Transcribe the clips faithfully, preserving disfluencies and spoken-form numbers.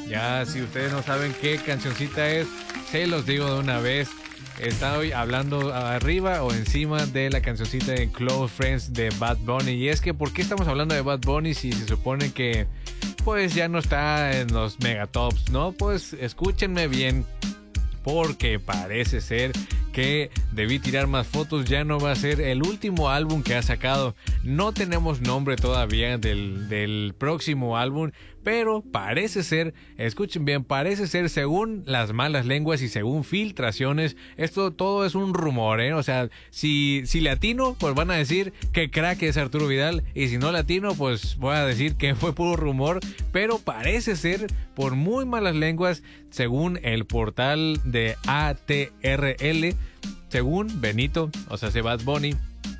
Ya, si ustedes no saben qué cancioncita es, se los digo de una vez. Estoy hablando arriba o encima de la cancioncita de Close Friends de Bad Bunny. Y es que, ¿por qué estamos hablando de Bad Bunny si se supone que pues ya no está en los megatops, ¿no? Pues escúchenme bien, porque parece ser que Debí Tirar Más Fotos ya no va a ser el último álbum que ha sacado. No tenemos nombre todavía del, del próximo álbum, pero parece ser, escuchen bien, parece ser, según las malas lenguas y según filtraciones, esto todo es un rumor, ¿eh? O sea, si, si latino, pues van a decir que crack es Arturo Vidal, y si no latino, pues voy a decir que fue puro rumor, pero parece ser, por muy malas lenguas, según el portal de A T R L, según Benito, o sea, Bad Bunny,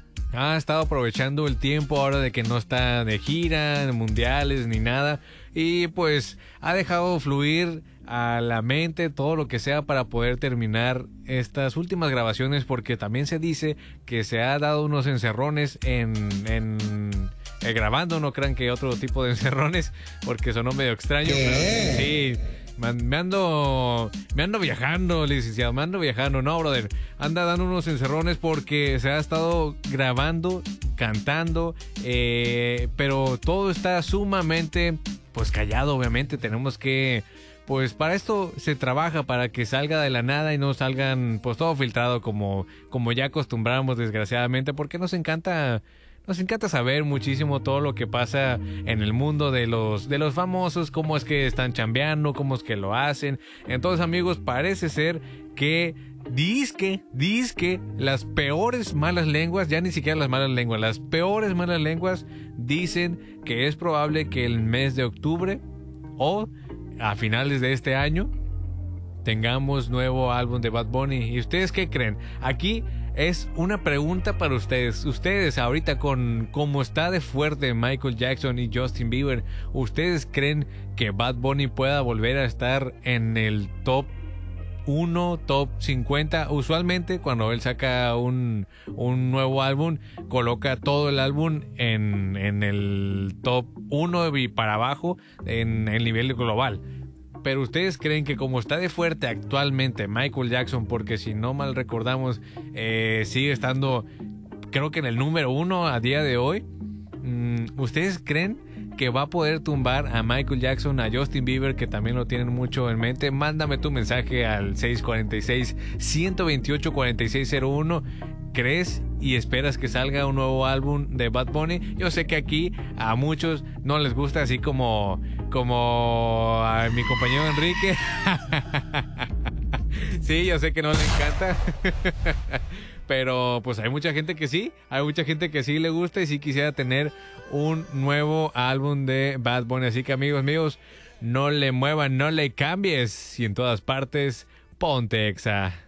ha estado aprovechando el tiempo ahora de que no está de gira, mundiales ni nada, y pues ha dejado fluir a la mente todo lo que sea para poder terminar estas últimas grabaciones, porque también se dice que se ha dado unos encerrones en, en eh, grabando. No crean que otro tipo de encerrones, porque sonó medio extraño. ¿Qué? Pero sí. Me ando, me ando viajando, licenciado, me ando viajando, no, brother. Anda dando unos encerrones porque se ha estado grabando, cantando, eh, pero todo está sumamente, pues callado, obviamente. Tenemos que, pues para esto se trabaja, para que salga de la nada y no salgan, pues todo filtrado como, como ya acostumbramos, desgraciadamente, porque nos encanta... Nos encanta saber muchísimo todo lo que pasa en el mundo de los, de los famosos, cómo es que están chambeando, cómo es que lo hacen. Entonces, amigos, parece ser que dizque, dizque las peores malas lenguas, ya ni siquiera las malas lenguas, las peores malas lenguas dicen que es probable que el mes de octubre o a finales de este año tengamos nuevo álbum de Bad Bunny. ¿Y ustedes qué creen? Aquí es una pregunta para ustedes. Ustedes ahorita, con cómo está de fuerte Michael Jackson y Justin Bieber, ¿ustedes creen que Bad Bunny pueda volver a estar en el top uno, top cincuenta? Usualmente cuando él saca un, un nuevo álbum, coloca todo el álbum en, en el top uno y para abajo en el nivel global. Pero ustedes creen que como está de fuerte actualmente Michael Jackson, porque si no mal recordamos, eh, sigue estando, creo que en el número uno a día de hoy, ¿ustedes creen que va a poder tumbar a Michael Jackson, a Justin Bieber, que también lo tienen mucho en mente? Mándame tu mensaje al seis cuatro seis, uno dos ocho, cuatro seis cero uno. ¿Crees y esperas que salga un nuevo álbum de Bad Bunny? Yo sé que aquí a muchos no les gusta, así como, como a mi compañero Enrique. Sí, yo sé que no le encanta. Pero pues hay mucha gente que sí, hay mucha gente que sí le gusta y sí quisiera tener un nuevo álbum de Bad Bunny. Así que, amigos míos, no le muevan, no le cambies, y en todas partes, ponte Exa.